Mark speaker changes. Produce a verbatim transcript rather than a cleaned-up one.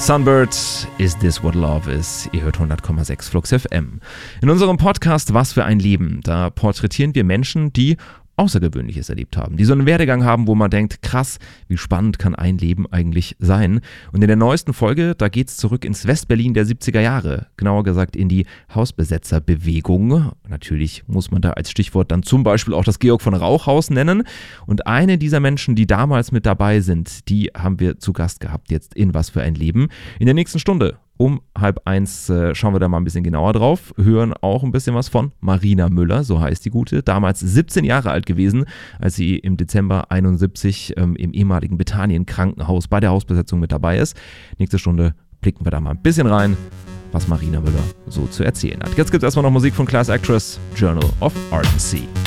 Speaker 1: Sunbird, Is This What Love Is? Ihr hört hundert Komma sechs Flux F M. In unserem Podcast Was für ein Leben, da porträtieren wir Menschen, die Außergewöhnliches erlebt haben, die so einen Werdegang haben, wo man denkt, krass, wie spannend kann ein Leben eigentlich sein? Und in der neuesten Folge, da geht's zurück ins Westberlin der siebziger Jahre, genauer gesagt in die Hausbesetzerbewegung. Natürlich muss man da als Stichwort dann zum Beispiel auch das Georg von Rauchhaus nennen. Und eine dieser Menschen, die damals mit dabei sind, die haben wir zu Gast gehabt jetzt in Was für ein Leben. In der nächsten Stunde um halb eins äh, schauen wir da mal ein bisschen genauer drauf, hören auch ein bisschen was von Marina Müller, so heißt die Gute, damals siebzehn Jahre alt gewesen, als sie im Dezember einundsiebzig ähm, im ehemaligen Bethanien Krankenhaus bei der Hausbesetzung mit dabei ist. Nächste Stunde blicken wir da mal ein bisschen rein, was Marina Müller so zu erzählen hat. Jetzt gibt es erstmal noch Musik von Class Actress, Journal of Ardency.